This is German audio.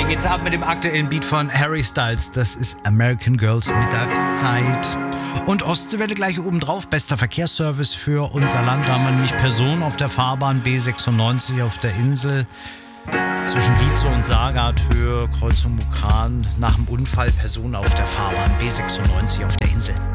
geht's ab mit dem aktuellen Beat von Harry Styles. Das ist American Girls Mittagszeit. Und Ostseewelle gleich obendrauf. Bester Verkehrsservice für unser Land. Da haben wir nämlich Personen auf der Fahrbahn B96 auf der Insel. Zwischen Lietze und Sagathöhe, Kreuzung Mukran. Nach dem Unfall Personen auf der Fahrbahn B96 auf der Insel.